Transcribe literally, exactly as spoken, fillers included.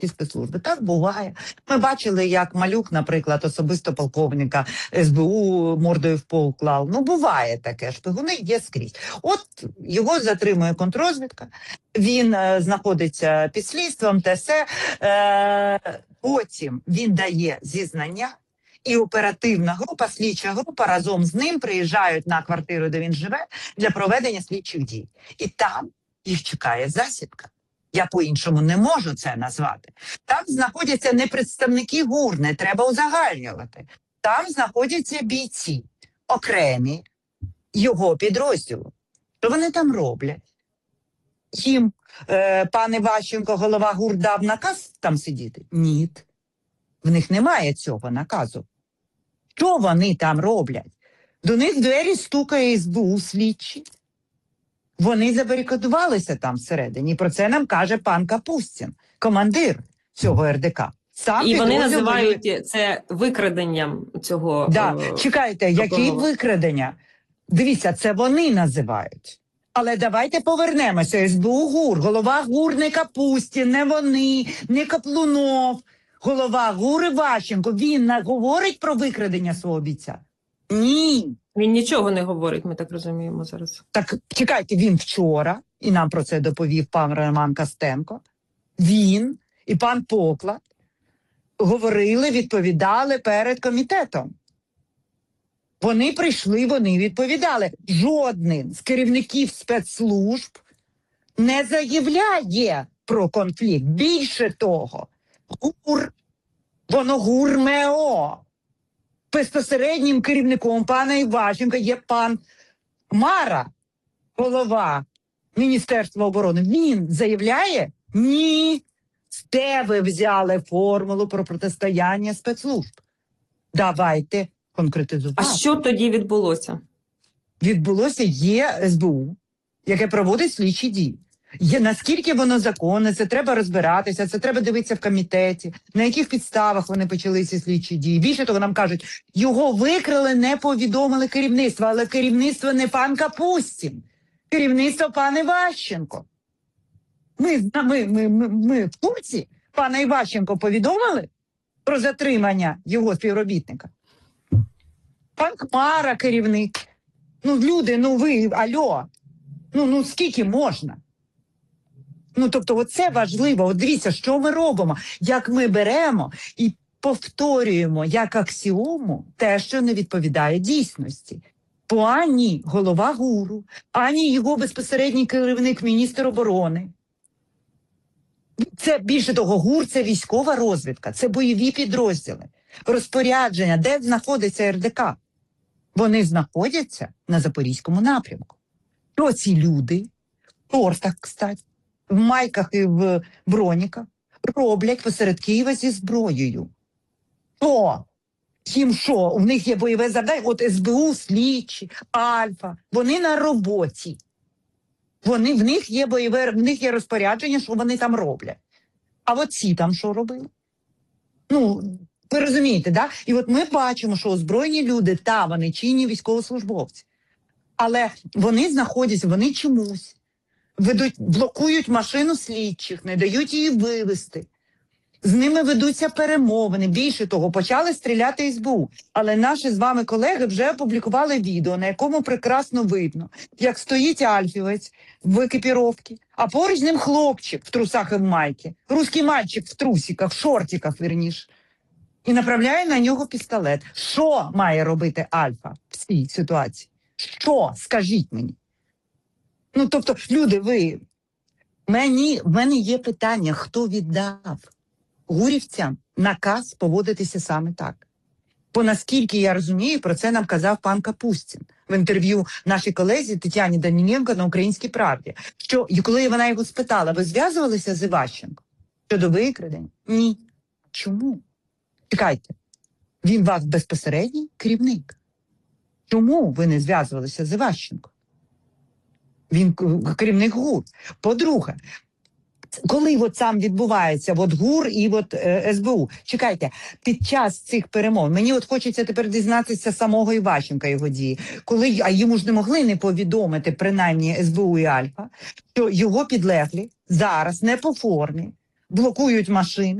ті спецслужби. Так буває. Ми бачили, як Малюк, наприклад, особисто полковника ес бе у мордою в пол клав. Ну, буває таке, шпигуни є скрізь. От його затримує контррозвідка, він е, знаходиться під слідством, те все. Е, потім він дає зізнання, і оперативна група, слідча група разом з ним приїжджають на квартиру, де він живе, для проведення слідчих дій. І там їх чекає засідка. Я по-іншому не можу це назвати. Там знаходяться не представники ГУР, не треба узагальнювати. Там знаходяться бійці, окремі його підрозділу. Що вони там роблять? Їм е, пан Іващенко, голова ГУР, дав наказ там сидіти? Ні. В них немає цього наказу. Що вони там роблять? До них в двері стукає ес бе у слідчі. Вони забарикадувалися там всередині. Про це нам каже пан Капустін, командир цього ер де ка. Сам і вони підрозділ називають воює... це викраденням цього... Да. О... Чекайте, які викрадення? Дивіться, це вони називають. Але давайте повернемося. ес бе у ГУР, голова ГУР не Капустін, не вони, не Каплунов. Голова ГУР Іващенко, він говорить про викрадення свого бійця? Ні. Він нічого не говорить, ми так розуміємо зараз. Так, чекайте, він вчора, і нам про це доповів пан Роман Костенко, він і пан Поклад говорили, відповідали перед комітетом. Вони прийшли, вони відповідали. Жоден з керівників спецслужб не заявляє про конфлікт. Більше того, ГУР, воно ГУР-МЕО. Безпосереднім керівником пана Іващенка є пан Мара, голова Міністерства оборони. Він заявляє? Ні. Де ви взяли формулу про протистояння спецслужб? Давайте конкретизувати. А що тоді відбулося? Відбулося є ес бе у, яке проводить слідчі дії. Є, наскільки воно законне, це треба розбиратися, це треба дивитися в комітеті, на яких підставах вони почали ці слідчі дії. Більше того, нам кажуть, його викрили, не повідомили керівництво, але керівництво не пан Капустін, керівництво пан Іващенко. Ми, ми, ми, ми, ми в курсі пана Іващенко повідомили про затримання його співробітника. Пан Хмара керівник. Ну, люди, ну ви, альо, ну, ну скільки можна? Ну, тобто, оце важливо. От дивіться, що ми робимо, як ми беремо і повторюємо як аксіому те, що не відповідає дійсності. Бо ані голова ГУРу, ані його безпосередній керівник, міністр оборони. Це, більше того, ГУР – це військова розвідка, це бойові підрозділи. Розпорядження, де знаходиться ер де ка? Вони знаходяться на Запорізькому напрямку. Що ці люди, в шортах, кстати, в майках і в броніках, роблять посеред Києва зі зброєю? Що? Їм що? У них є бойове завдання? От ес бе у, слідчі, Альфа, вони на роботі. Вони, в них є бойове, в них є розпорядження, що вони там роблять. А от ці там що робили? Ну, ви розумієте, да? І от ми бачимо, що озброєні люди, та, вони чинні військовослужбовці. Але вони знаходяться, вони чомусь ведуть, блокують машину слідчих, не дають її вивезти. З ними ведуться перемовини. Більше того, почали стріляти ес бе у. Але наші з вами колеги вже опублікували відео, на якому прекрасно видно, як стоїть альфівець в екіпіровці, а поруч з ним хлопчик в трусах і в майці. Руський мальчик в трусиках, в шортиках, вірніше. І направляє на нього пістолет. Що має робити Альфа в цій ситуації? Що? Скажіть мені. Ну, тобто, люди, ви... Мені, в мене є питання, хто віддав гурівцям наказ поводитися саме так. Бо наскільки я розумію, про це нам казав пан Капустін в інтерв'ю нашій колезі Тетяні Даніленко на «Українській правді». Що, і коли вона його спитала, ви зв'язувалися з Іващенком щодо викрадень? Ні. Чому? Чекайте, він ваш безпосередній керівник. Чому ви не зв'язувалися з Іващенком? Він керівник ГУР. По-друге, коли от сам відбувається от ГУР і от е, ес бе у, чекайте, під час цих перемов, мені от хочеться тепер дізнатися самого Іващенка, його дії, коли, а йому ж не могли не повідомити, принаймні ес бе у і Альфа, що його підлеглі зараз не по формі блокують машини.